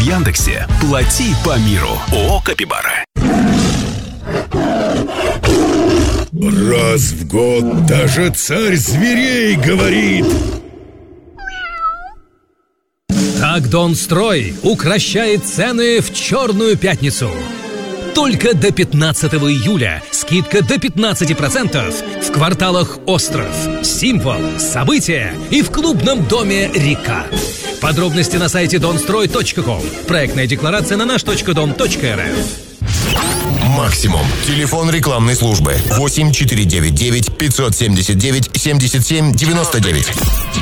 Яндексе. Плати по миру. ООО «Капибара». Раз в год даже царь зверей говорит. Так Донстрой укрощает цены в Черную пятницу. Только до 15 июля скидка до 15% в кварталах «Остров», «Символ», «События» и в клубном доме «Река». Подробности на сайте donstroy.com. Проектная декларация на наш.дом.рф. Максимум. Телефон рекламной службы 8499 579 77 99.